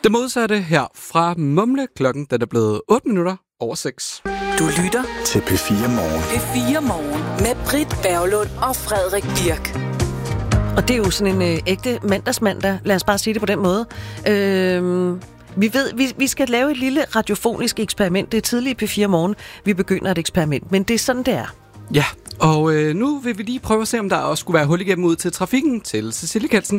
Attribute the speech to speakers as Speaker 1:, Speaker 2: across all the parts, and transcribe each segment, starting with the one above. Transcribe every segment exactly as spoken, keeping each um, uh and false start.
Speaker 1: Det modsatte her fra Mumle. Klokken den er blevet otte minutter over seks.
Speaker 2: Du lytter
Speaker 3: til P fire Morgen.
Speaker 2: P fire Morgen med Britt Berglund og Frederik Birk.
Speaker 4: Og det er jo sådan en øh, ægte mandagsmandag. Lad os bare sige det på den måde. Øh, vi ved, vi, vi skal lave et lille radiofonisk eksperiment. Det er tidligt i P fire Morgen. Vi begynder et eksperiment, men det er sådan, det er.
Speaker 1: Ja, og øh, nu vil vi lige prøve at se, om der også skulle være hul igennem ud til trafikken til Cecilie Kelsen.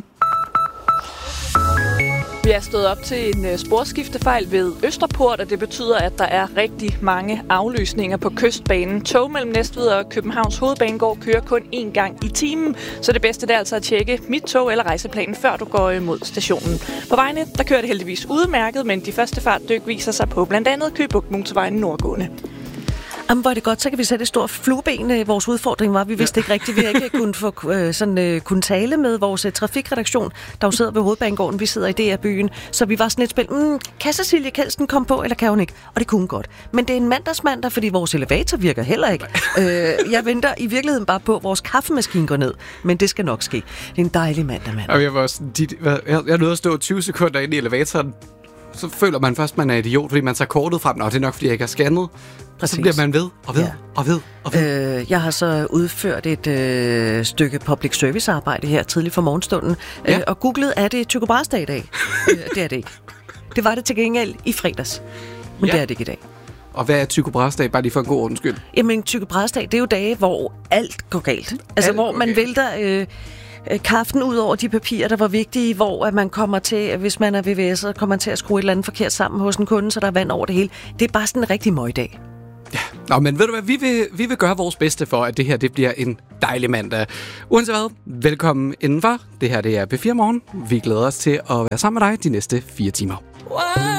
Speaker 5: Vi er stået op til en sporskiftefejl ved Østerport, og det betyder, at der er rigtig mange aflysninger på Kystbanen. Tog mellem Næstved og Københavns Hovedbanegård kører kun én gang i timen, så det bedste er altså at tjekke mit tog eller rejseplanen, før du går mod stationen. På vejene, der kører det heldigvis udmærket, men de første fartdyk viser sig på blandt andet Køge Bugt Motorvejen nordgående.
Speaker 4: Jamen, hvor er det godt, så kan vi sætte et stort flueben. Vores udfordring var, vi vidste ja. ikke rigtigt, vi har ikke kunnet, få, øh, sådan, øh, kunne tale med vores øh, trafikredaktion, der jo sidder ved Hovedbanegården, vi sidder i D R-byen, så vi var sådan et spil, mm, kan Cecilie Kelsen komme på, eller kan hun ikke? Og det kunne hun godt. Men det er en mandagsmandag, fordi vores elevator virker heller ikke. øh, jeg venter i virkeligheden bare på, at vores kaffemaskine går ned, men det skal nok ske. Det er en dejlig mandag, mand.
Speaker 1: Og jeg var sådan, de, jeg, jeg nåede at stå tyve sekunder inde i elevatoren, så føler man først, man er idiot, fordi man tager kortet frem. Nå, det er nok, fordi jeg ikke har scannet. Præcis. Så bliver man ved, og ved, ja. og ved, og ved.
Speaker 4: Øh, jeg har så udført et øh, stykke public service arbejde her tidligt for morgenstunden. Ja. Øh, og googlet, er det Tycho Brahes dag i dag? øh, det er det ikke. Det var det til gengæld i fredags. Men ja. det er det ikke i dag.
Speaker 1: Og hvad er Tycho Brahes dag, bare lige for en god ordens skyld?
Speaker 4: Jamen, Tycho Brahes dag, det er jo dage, hvor alt går galt. Altså, alt hvor man galt. vælter... Øh, kaffen ud over de papirer, der var vigtige, hvor at man kommer til, hvis man er V V S'er, kommer man til at skrue et eller andet forkert sammen hos en kunde, så der er vand over det hele. Det er bare sådan en rigtig møgdag.
Speaker 1: Ja, nå, men ved du hvad, vi vil, vi vil gøre vores bedste for, at det her det bliver en dejlig mandag. Uanset hvad, velkommen indenfor. Det her det er P fire Morgen. Vi glæder os til at være sammen med dig de næste fire timer.